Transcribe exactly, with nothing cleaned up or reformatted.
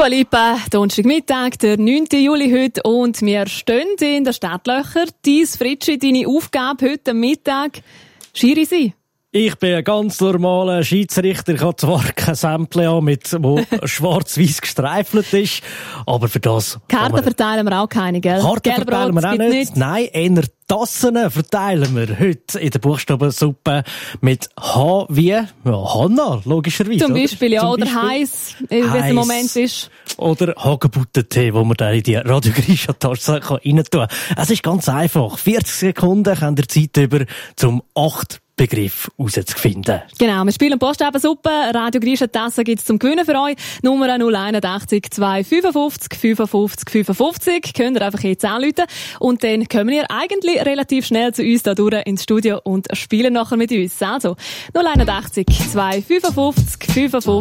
Dua Lipa, Donnerstagmittag, der neunten Juli heute, und wir stehen in den Startlöchern. Dein Fritschi, deine Aufgabe heute am Mittag, Schiri sein. Ich bin ein ganz normaler Schiedsrichter. Ich habe zwar kein Sämpel an, mit, wo schwarz-weiß gestreifelt ist, aber für das... Karten verteilen wir auch keine, gell? Karten Gelb verteilen wir auch nicht. nicht. Nein, eher Tassen verteilen wir heute in der Buchstabensuppe mit H wie ja, Hanna, logischerweise. Zum Beispiel, ja, Zum oder heiß, wie es im Moment ist. Oder Hagebuttentee, wo man da in die Radio Grisha-Tasse rein tun kann. Es ist ganz einfach. vierzig Sekunden habt ihr Zeit über, zum acht Begriff herauszufinden. Genau, wir spielen Buchstabensuppe. Radio Grisha-Tasse gibt's zum Gewinnen für euch. Nummer null eins eins zwei fünfundfünfzig fünfundfünfzig fünfundfünfzig. Könnt ihr einfach jetzt anrufen. Und dann kommen ihr eigentlich relativ schnell zu uns da durch ins Studio und spielen nachher mit uns. Also, null eins eins zwei fünfundfünfzig fünfundfünfzig